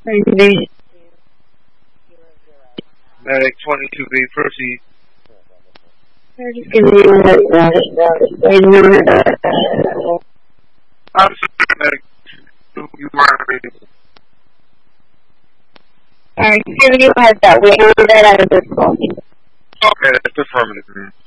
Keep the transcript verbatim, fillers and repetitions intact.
Medic twenty-two B, proceed. Just give me one minute. I'm sorry, Medic. You are ready. Alright, just giving you a heads up. We know that out of this phone. Okay, that's affirmative, man.